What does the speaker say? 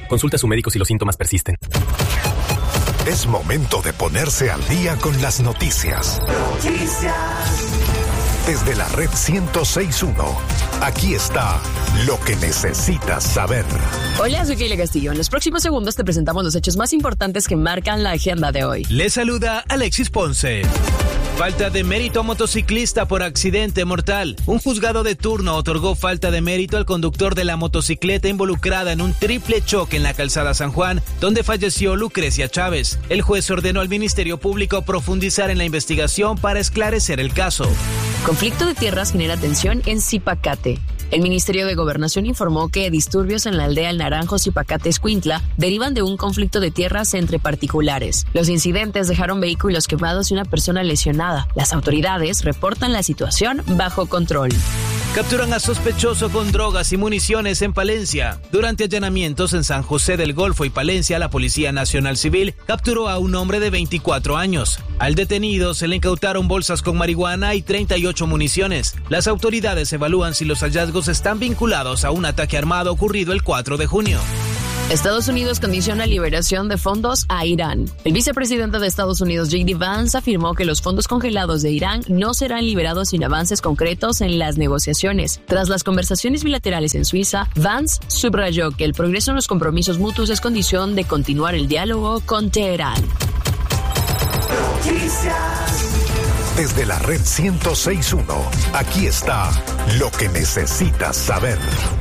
Consulte a su médico si los síntomas persisten. Es momento de ponerse al día con las noticias. Desde la red 106.1, aquí está lo que necesitas saber. Hola, soy Keila Castillo. En los próximos segundos te presentamos los hechos más importantes que marcan la agenda de hoy. Le saluda Alexis Ponce. Falta de mérito a motociclista por accidente mortal. Un juzgado de turno otorgó falta de mérito al conductor de la motocicleta involucrada en un triple choque en la calzada San Juan, donde falleció Lucrecia Chávez. El juez ordenó al Ministerio Público profundizar en la investigación para esclarecer el caso. Conflicto de tierras genera tensión en Zipacate. El Ministerio de Gobernación informó que disturbios en la aldea El Naranjo, Zipacate, Escuintla, derivan de un conflicto de tierras entre particulares. Los incidentes dejaron vehículos quemados y una persona lesionada. Las autoridades reportan la situación bajo control. Capturan a sospechoso con drogas y municiones en Palencia. Durante allanamientos en San José del Golfo y Palencia, la Policía Nacional Civil capturó a un hombre de 24 años. Al detenido se le incautaron bolsas con marihuana y 38 municiones. Las autoridades evalúan si los hallazgos están vinculados a un ataque armado ocurrido el 4 de junio. Estados Unidos condiciona liberación de fondos a Irán. El vicepresidente de Estados Unidos, J.D. Vance, afirmó que los fondos congelados de Irán no serán liberados sin avances concretos en las negociaciones. Tras las conversaciones bilaterales en Suiza, Vance subrayó que el progreso en los compromisos mutuos es condición de continuar el diálogo con Teherán. Desde la red 106.1, aquí está lo que necesitas saber.